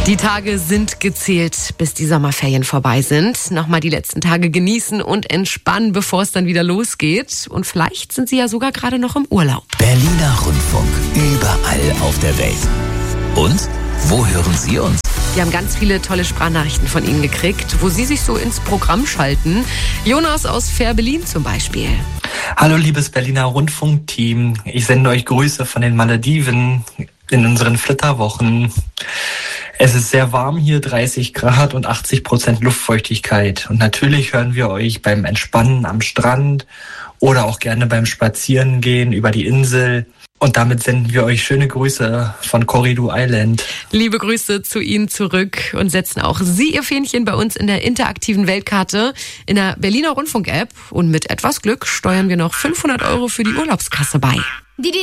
Die Tage sind gezählt, bis die Sommerferien vorbei sind. Nochmal die letzten Tage genießen und entspannen, bevor es dann wieder losgeht. Und vielleicht sind Sie ja sogar gerade noch im Urlaub. Berliner Rundfunk, überall auf der Welt. Und wo hören Sie uns? Wir haben ganz viele tolle Sprachnachrichten von Ihnen gekriegt, wo Sie sich so ins Programm schalten. Jonas aus Fehrbellin zum Beispiel. Hallo liebes Berliner Rundfunk-Team. Ich sende euch Grüße von den Malediven in unseren Flitterwochen. Es ist sehr warm hier, 30 Grad und 80% Luftfeuchtigkeit. Und natürlich hören wir euch beim Entspannen am Strand oder auch gerne beim Spazierengehen über die Insel. Und damit senden wir euch schöne Grüße von Corridor Island. Liebe Grüße zu Ihnen zurück und setzen auch Sie Ihr Fähnchen bei uns in der interaktiven Weltkarte in der Berliner Rundfunk-App. Und mit etwas Glück steuern wir noch 500 € für die Urlaubskasse bei.